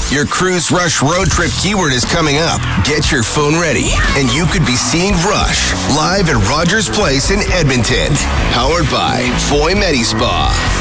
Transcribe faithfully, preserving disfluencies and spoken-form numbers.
Your Cruise Rush road trip keyword is coming up. Get your phone ready, and you could be seeing Rush live at Rogers Place in Edmonton. Powered by Foy Medi Spa.